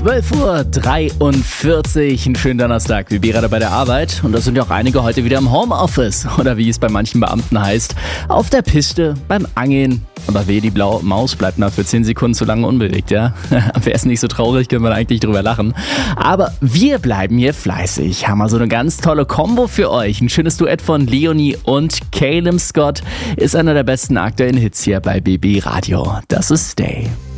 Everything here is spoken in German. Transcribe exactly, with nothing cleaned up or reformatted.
zwölf Uhr dreiundvierzig, einen schönen Donnerstag, wie gerade bei der Arbeit. Und da sind ja auch einige heute wieder im Homeoffice oder wie es bei manchen Beamten heißt, auf der Piste, beim Angeln. Aber wehe, die blaue Maus bleibt mal für zehn Sekunden zu lange unbewegt, ja? Wäre es nicht so traurig, können wir eigentlich drüber lachen. Aber wir bleiben hier fleißig, haben also eine ganz tolle Kombo für euch. Ein schönes Duett von Leonie und Caleb Scott ist einer der besten aktuellen Hits hier bei B B Radio. Das ist Stay.